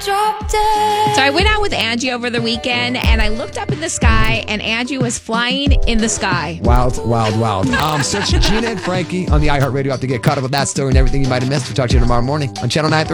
drop dead. So I went out with Angie over the weekend, and I looked up in the sky, and Angie was flying in the sky. Wild. Search Gina and Frankie on the iHeartRadio app to get caught up with that story and everything you might have missed. We'll talk to you tomorrow morning on Channel 9.